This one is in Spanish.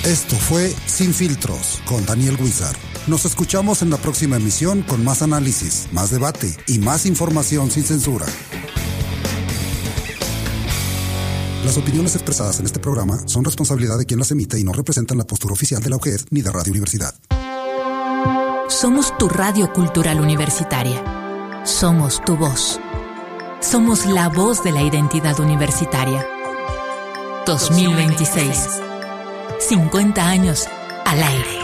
Esto fue Sin Filtros con Daniel Huizar. Nos escuchamos en la próxima emisión con más análisis, más debate y más información sin censura. Las opiniones expresadas en este programa son responsabilidad de quien las emite y no representan la postura oficial de la UGED ni de Radio Universidad. Somos tu radio cultural universitaria. Somos tu voz. Somos la voz de la identidad universitaria. 2026. 50 años al aire.